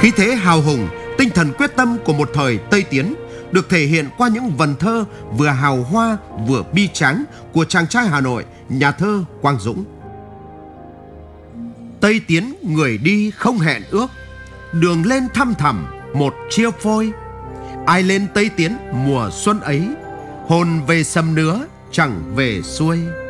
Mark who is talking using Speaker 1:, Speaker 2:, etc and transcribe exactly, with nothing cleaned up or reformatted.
Speaker 1: Khí thế hào hùng, tinh thần quyết tâm của một thời Tây Tiến được thể hiện qua những vần thơ vừa hào hoa vừa bi tráng của chàng trai Hà Nội, nhà thơ Quang Dũng. Tây Tiến người đi không hẹn ước, đường lên thăm thẳm một chia phôi. Ai lên Tây Tiến mùa xuân ấy, hồn về sầm nứa chẳng về xuôi.